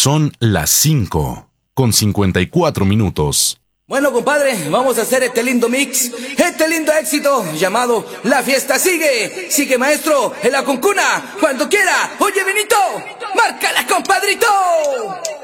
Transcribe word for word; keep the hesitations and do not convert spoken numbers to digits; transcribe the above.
Son las cinco con cincuenta y cuatro minutos. Bueno, compadre, vamos a hacer este lindo mix, este lindo éxito llamado La Fiesta Sigue. Sigue, maestro, en la cuncuna, cuando quiera. Oye, Benito, márcala, compadrito.